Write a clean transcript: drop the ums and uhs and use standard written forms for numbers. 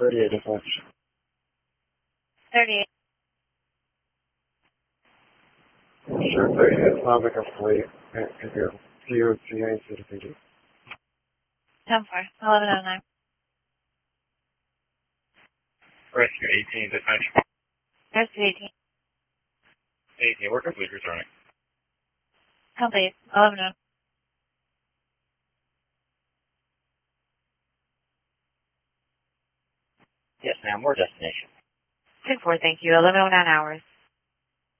38 dispatch. 38. Sure, 38 sounds like a fleet. If you're COCA CDPD. 10-4, 1109. Rescue 18, dispatch. Rescue 18. 18, we're complete returning. Complete, 1109. Yes, ma'am, we're destination. 10-4, thank you, 1109 hours.